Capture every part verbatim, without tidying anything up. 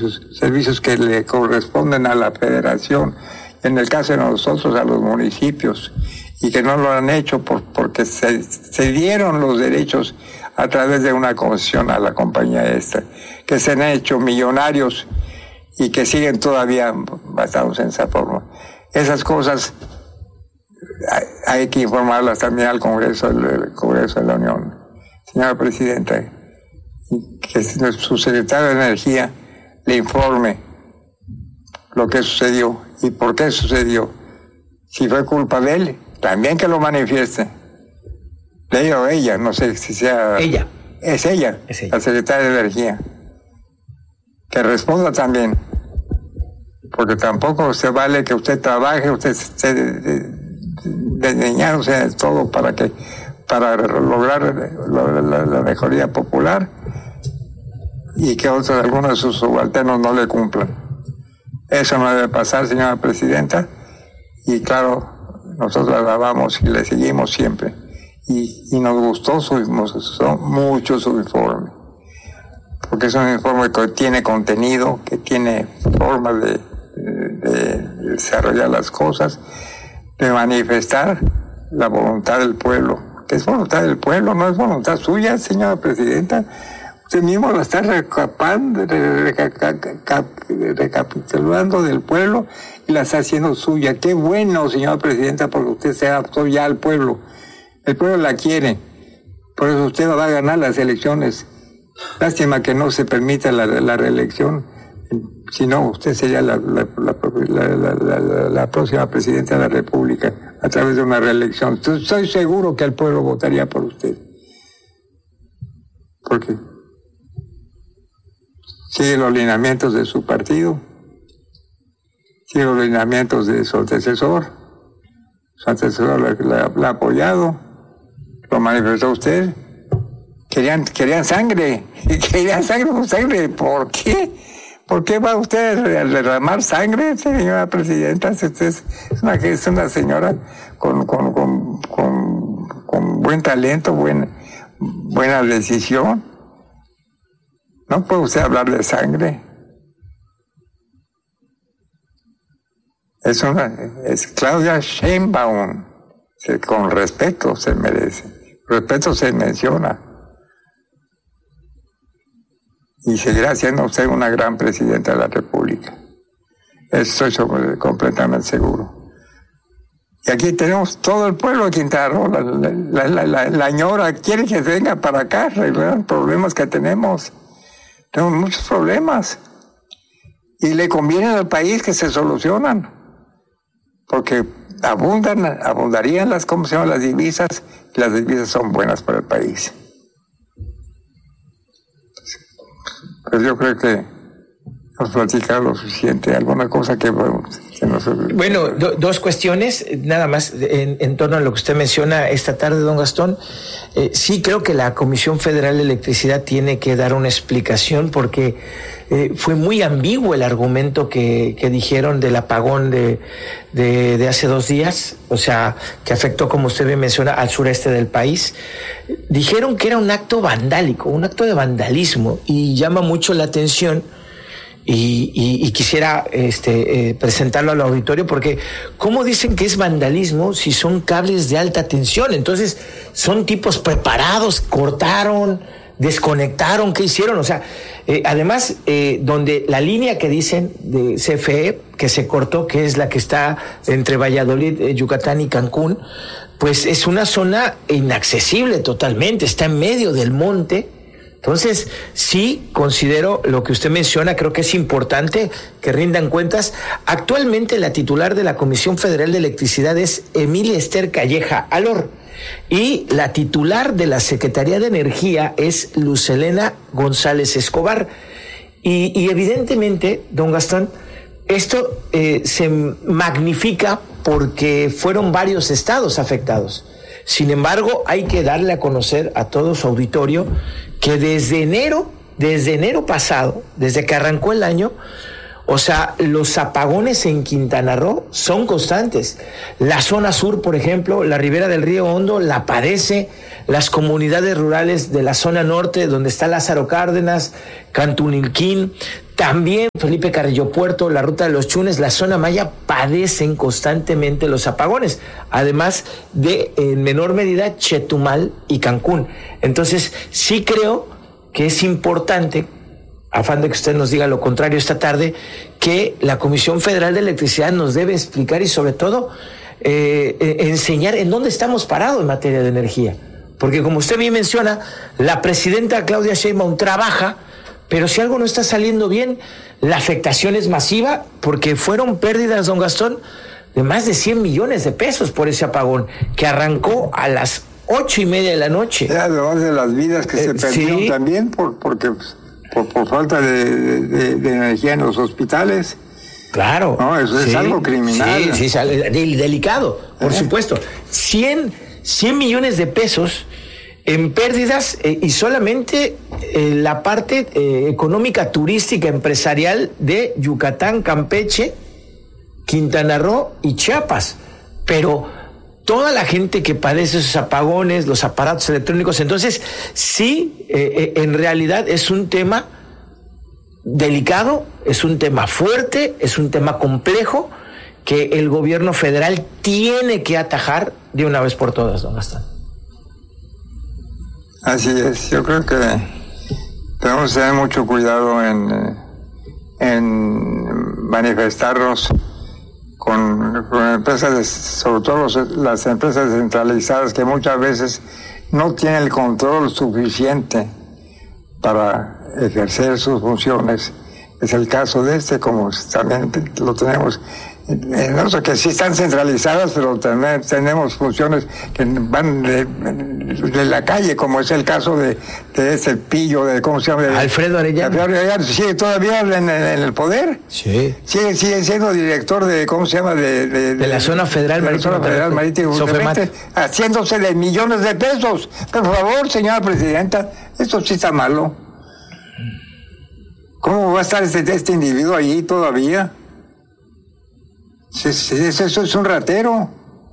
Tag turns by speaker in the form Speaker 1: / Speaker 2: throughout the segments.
Speaker 1: sus servicios que le corresponden a la federación, en el caso de nosotros a los municipios, y que no lo han hecho por, porque se, se dieron los derechos a través de una concesión a la compañía esta, que se han hecho millonarios y que siguen todavía basados en esa forma. Esas cosas hay, hay que informarlas también al Congreso, al Congreso de la Unión. Señora Presidenta, que su secretario de Energía le informe lo que sucedió y por qué sucedió. Si fue culpa de él, también que lo manifieste. Ella o ella, no sé si sea...
Speaker 2: Ella.
Speaker 1: Es ella, es ella, la secretaria de Energía. Que responda también. Porque tampoco se vale que usted trabaje, usted esté desdeñándose de todo para que para lograr la, la, la mejoría popular y que otros, algunos de sus subalternos no le cumplan. Eso no debe pasar, señora Presidenta, y claro, nosotros la alabamos y le seguimos siempre. Y, y nos gustó su, nos gustó mucho su informe, porque es un informe que tiene contenido, que tiene forma de, de, de desarrollar las cosas, de manifestar la voluntad del pueblo, que es voluntad del pueblo, no es voluntad suya, señora Presidenta. Usted mismo la está recapando, recapitulando del pueblo y la está haciendo suya. Qué bueno, señora Presidenta, porque usted se adaptó ya al pueblo. El pueblo la quiere. Por eso usted va a ganar las elecciones. Lástima que no se permita la, la reelección. Si no, usted sería la, la, la, la, la, la, la próxima Presidenta de la República a través de una reelección. Entonces, estoy seguro que el pueblo votaría por usted. Porque sigue los lineamientos de su partido, sigue los lineamientos de su antecesor, su antecesor la ha apoyado, lo manifestó usted, querían, querían sangre, querían sangre, sangre, ¿por qué? ¿Por qué va usted a derramar sangre, señora Presidenta? Usted es una, es una señora con, con, con, con, con buen talento, buen, buena decisión. No puede usted hablar de sangre. Es una, es Claudia Sheinbaum. Se, con respeto se merece. Respeto se menciona. Y seguirá siendo usted una gran presidenta de la República. Estoy sobre, completamente seguro. Y aquí tenemos todo el pueblo de Quintana Roo. La, la, la, la, la ñora quiere que venga para acá, arreglar los problemas que tenemos. Tenemos muchos problemas. Y le conviene al país que se solucionan. Porque abundan, abundarían las, ¿cómo se llaman? Las divisas. Y las divisas son buenas para el país. Pues yo creo que hemos platicado lo suficiente. Alguna cosa que, que nos...
Speaker 2: Bueno, do, dos cuestiones, nada más en, en torno a lo que usted menciona esta tarde, don Gastón. Eh, sí creo que la Comisión Federal de Electricidad tiene que dar una explicación porque eh, fue muy ambiguo el argumento que, que dijeron del apagón de, de, de hace dos días, o sea, que afectó, como usted bien menciona, al sureste del país. Dijeron que era un acto vandálico, un acto de vandalismo, y llama mucho la atención. Y, y, y quisiera este, eh, presentarlo al auditorio porque ¿cómo dicen que es vandalismo si son cables de alta tensión? Entonces son tipos preparados, cortaron, desconectaron, ¿qué hicieron? O sea, eh, además eh, donde la línea que dicen de C F E que se cortó, que es la que está entre Valladolid, eh, Yucatán y Cancún, pues es una zona inaccesible totalmente, está en medio del monte. Entonces, sí considero lo que usted menciona, creo que es importante que rindan cuentas. Actualmente la titular de la Comisión Federal de Electricidad es Emilia Esther Calleja Alor y la titular de la Secretaría de Energía es Luz Helena González Escobar. Y, y evidentemente, don Gastón, esto eh, se magnifica porque fueron varios estados afectados. Sin embargo, hay que darle a conocer a todo su auditorio que desde enero, desde enero pasado, desde que arrancó el año, o sea, los apagones en Quintana Roo son constantes. La zona sur, por ejemplo, la ribera del Río Hondo la padece, las comunidades rurales de la zona norte, donde está Lázaro Cárdenas, Cantunilquín, También Felipe Carrillo Puerto, la ruta de los Chunes, la zona Maya padecen constantemente los apagones, además de en menor medida Chetumal y Cancún. Entonces sí creo que es importante, afán de que usted nos diga lo contrario esta tarde, que la Comisión Federal de Electricidad nos debe explicar y sobre todo eh, eh, enseñar en dónde estamos parados en materia de energía. Porque como usted bien menciona, la presidenta Claudia Sheinbaum trabaja, pero si algo no está saliendo bien, la afectación es masiva porque fueron pérdidas, don Gastón, de más de cien millones de pesos por ese apagón que arrancó a las ocho y media de la noche.
Speaker 1: Ya, además de las vidas que eh, se perdieron ¿sí? también por porque por, por falta de, de, de energía en los hospitales.
Speaker 2: Claro.
Speaker 1: No, eso sí, es algo criminal.
Speaker 2: Sí, sí, delicado, por ¿Eh? supuesto. cien millones de pesos en pérdidas eh, y solamente eh, la parte eh, económica, turística, empresarial de Yucatán, Campeche, Quintana Roo y Chiapas. Pero toda la gente que padece esos apagones, los aparatos electrónicos, entonces sí, eh, eh, en realidad es un tema delicado, es un tema fuerte, es un tema complejo que el gobierno federal tiene que atajar de una vez por todas, don Gastón.
Speaker 1: Así es, yo creo que tenemos que tener mucho cuidado en, en manifestarnos con, con empresas, sobre todo los, las empresas descentralizadas que muchas veces no tienen el control suficiente para ejercer sus funciones. Es el caso de este, como también lo tenemos. No sé, que sí están centralizadas, pero también tenemos funciones que van de, de la calle, como es el caso de, de ese pillo, de ¿cómo se llama? De,
Speaker 2: Alfredo Arellano.
Speaker 1: Alfredo Arellano, sigue todavía en, en, en el poder.
Speaker 2: Sí.
Speaker 1: Sigue, sigue siendo director de, ¿cómo se llama? De, de,
Speaker 2: de la zona federal
Speaker 1: de la zona federal marítima, haciéndose de millones de pesos. Por favor, señora presidenta, esto sí está malo. ¿Cómo va a estar este, este individuo ahí todavía? Eso, eso es un ratero.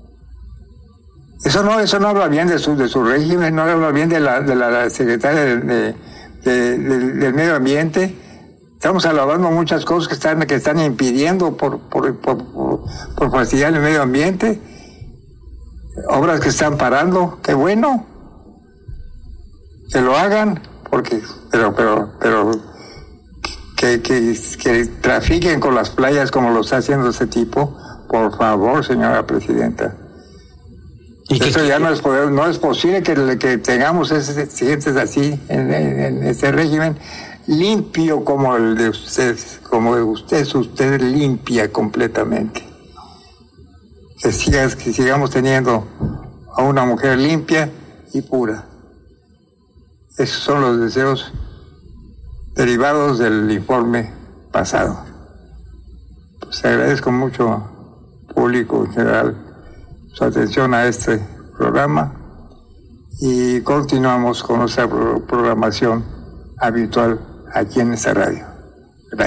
Speaker 1: Eso no, eso no habla bien de su, de su régimen, no habla bien de la, de la secretaria de, de, de, de, del medio ambiente. Estamos alabando muchas cosas que están, que están impidiendo por, por, por, por, por fastidiar el medio ambiente. Obras que están parando, qué bueno. Que lo hagan, porque, pero, pero, pero, Que, que, que trafiquen con las playas como lo está haciendo ese tipo, por favor, señora presidenta. ¿Y Eso que, ya que, no es poder, no es posible que, que tengamos ese gentes así en, en, en este régimen limpio como el de usted, como de usted, usted limpia completamente. Que, sigas, que sigamos teniendo a una mujer limpia y pura. Esos son los deseos derivados del informe pasado. Pues agradezco mucho, público en general, su atención a este programa y continuamos con nuestra programación habitual aquí en esta radio.